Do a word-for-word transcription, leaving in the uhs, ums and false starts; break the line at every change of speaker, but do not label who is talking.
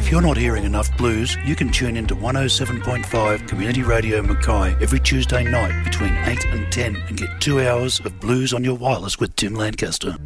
If you're not hearing enough blues, you can tune into one oh seven point five Community Radio Mackay every Tuesday night between eight and ten and get two hours of blues on your wireless with Tim Lancaster.